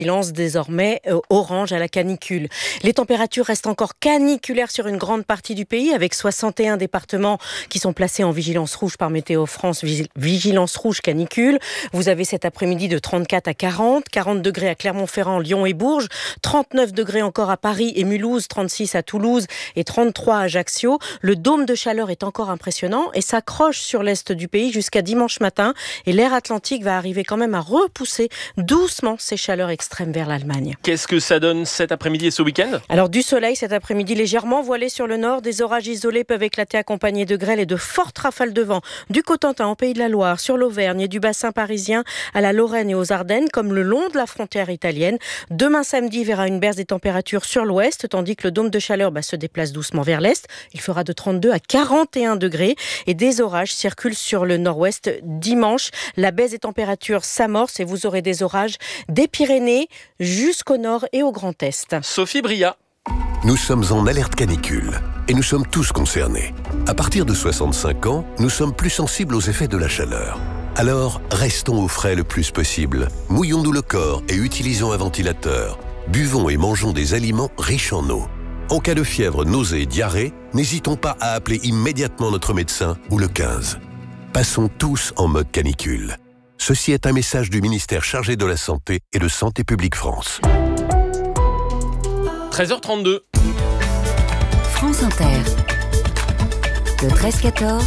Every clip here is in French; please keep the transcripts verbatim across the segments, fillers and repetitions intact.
Il lance désormais euh, orange à la canicule. Les températures restent encore caniculaires sur une grande partie du pays, avec soixante et un départements qui sont placés en vigilance rouge par Météo France, vigilance rouge canicule. Vous avez cet après-midi de trente-quatre à quarante, quarante degrés à Clermont-Ferrand, Lyon et Bourges, trente-neuf degrés encore à Paris et Mulhouse, trente-six à Toulouse et trente-trois à Ajaccio. Le dôme de chaleur est encore impressionnant et s'accroche sur l'est du pays jusqu'à dimanche matin. Et l'air atlantique va arriver quand même à repousser doucement ces chaleurs extrêmes vers l'Allemagne. Qu'est-ce que ça donne cet après-midi et ce week-end ? Alors du soleil cet après-midi légèrement voilé sur le nord. Des orages isolés peuvent éclater accompagnés de grêle et de fortes rafales de vent. Du Cotentin au Pays de la Loire, sur l'Auvergne et du bassin parisien à la Lorraine et aux Ardennes, comme le long de la frontière italienne. Demain samedi verra une baisse des températures sur l'ouest, tandis que le dôme de chaleur bah, se déplace doucement vers l'est. Il fera de trente-deux à quarante et un degrés et des orages circulent sur le nord-ouest dimanche. La baisse des températures s'amorce et vous aurez des orages des Pyrénées jusqu'au nord et au Grand Est. Sophie Bria. Nous sommes en alerte canicule et nous sommes tous concernés. À partir de soixante-cinq ans, nous sommes plus sensibles aux effets de la chaleur. Alors, restons au frais le plus possible. Mouillons-nous le corps et utilisons un ventilateur. Buvons et mangeons des aliments riches en eau. En cas de fièvre, nausée et diarrhée, n'hésitons pas à appeler immédiatement notre médecin ou le quinze. Passons tous en mode canicule. Ceci est un message du ministère chargé de la Santé et de Santé publique France. treize heures trente-deux. France Inter. Le treize quatorze.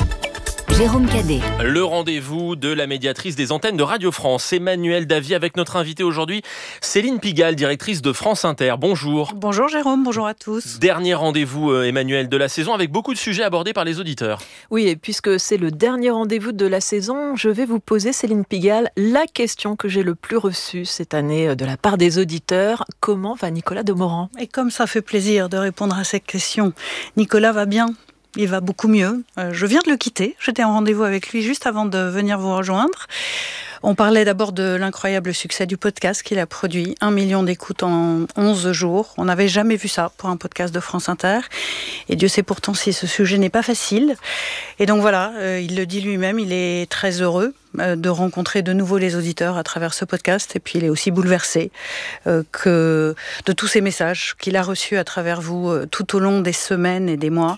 Jérôme Cadet. Le rendez-vous de la médiatrice des antennes de Radio France, Emmanuelle Davy, avec notre invitée aujourd'hui, Céline Pigalle, directrice de France Inter. Bonjour. Bonjour Jérôme, bonjour à tous. Dernier rendez-vous, euh, Emmanuelle, de la saison, avec beaucoup de sujets abordés par les auditeurs. Oui, et puisque c'est le dernier rendez-vous de la saison, je vais vous poser, Céline Pigalle, la question que j'ai le plus reçue cette année de la part des auditeurs. Comment va Nicolas Demorand ? Et comme ça fait plaisir de répondre à cette question, Nicolas va bien ? Il va beaucoup mieux. Euh, je viens de le quitter. J'étais en rendez-vous avec lui juste avant de venir vous rejoindre. On parlait d'abord de l'incroyable succès du podcast qu'il a produit. Un million d'écoutes en onze jours. On n'avait jamais vu ça pour un podcast de France Inter. Et Dieu sait pourtant si ce sujet n'est pas facile. Et donc voilà, euh, il le dit lui-même, il est très heureux euh, de rencontrer de nouveau les auditeurs à travers ce podcast. Et puis il est aussi bouleversé euh, que de tous ces messages qu'il a reçus à travers vous euh, tout au long des semaines et des mois.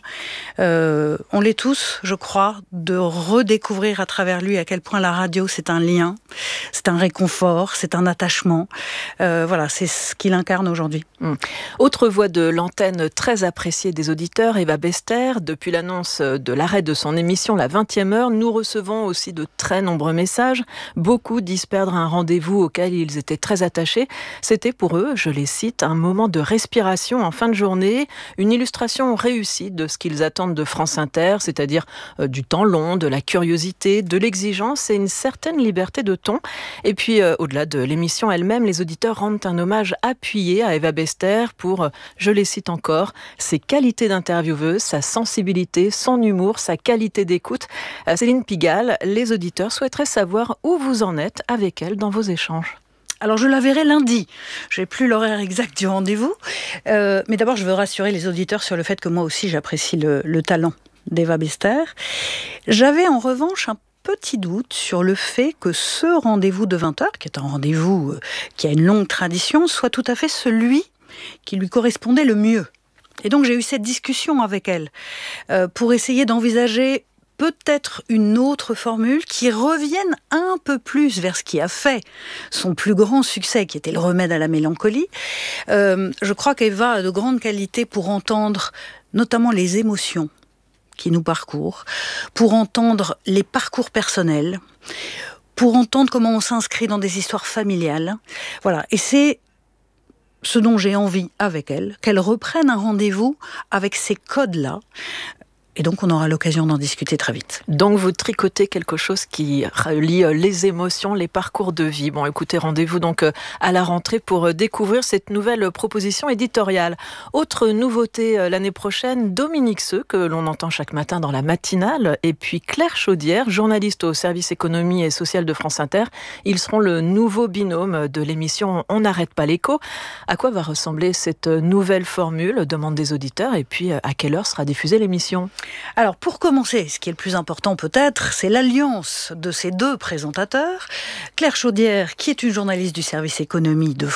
Euh, on l'est tous, je crois, de redécouvrir à travers lui à quel point la radio c'est un lien, c'est un réconfort, c'est un attachement. Euh, voilà, c'est ce qu'il incarne aujourd'hui. Mmh. Autre voix de l'antenne très appréciée des auditeurs, Eva Bester. Depuis l'annonce de l'arrêt de son émission La vingtième heure, nous recevons aussi de très nombreux messages. Beaucoup disent perdre un rendez-vous auquel ils étaient très attachés. C'était pour eux, je les cite, un moment de respiration en fin de journée, une illustration réussie de ce qu'ils attendent de France Inter, c'est-à-dire euh, du temps long, de la curiosité, de l'exigence et une certaine liberté de ton. Et puis, euh, au-delà de l'émission elle-même, les auditeurs rendent un hommage appuyé à Eva Bester pour, euh, je les cite encore, ses qualités d'intervieweuse, sa sensibilité, son humour, sa qualité d'écoute. Euh, Céline Pigalle, les auditeurs souhaiteraient savoir où vous en êtes avec elle dans vos échanges. Alors je la verrai lundi, je n'ai plus l'horaire exact du rendez-vous, euh, mais d'abord je veux rassurer les auditeurs sur le fait que moi aussi j'apprécie le, le talent d'Eva Bester. J'avais en revanche un petit doute sur le fait que ce rendez-vous de vingt heures, qui est un rendez-vous euh, qui a une longue tradition, soit tout à fait celui qui lui correspondait le mieux. Et donc j'ai eu cette discussion avec elle euh, pour essayer d'envisager peut-être une autre formule qui revienne un peu plus vers ce qui a fait son plus grand succès, qui était le remède à la mélancolie. Euh, je crois qu'Eva a de grandes qualités pour entendre notamment les émotions qui nous parcourent, pour entendre les parcours personnels, pour entendre comment on s'inscrit dans des histoires familiales. Voilà, et c'est ce dont j'ai envie avec elle, qu'elle reprenne un rendez-vous avec ces codes-là. Et donc, on aura l'occasion d'en discuter très vite. Donc, vous tricotez quelque chose qui relie les émotions, les parcours de vie. Bon, écoutez, rendez-vous donc à la rentrée pour découvrir cette nouvelle proposition éditoriale. Autre nouveauté l'année prochaine, Dominique Seux, que l'on entend chaque matin dans la matinale, et puis Claire Chaudière, journaliste au service économie et social de France Inter. Ils seront le nouveau binôme de l'émission On n'arrête pas l'écho. À quoi va ressembler cette nouvelle formule, demande des auditeurs, et puis à quelle heure sera diffusée l'émission ? Alors, pour commencer, ce qui est le plus important peut-être, c'est l'alliance de ces deux présentateurs. Claire Chaudière, qui est une journaliste du service économie de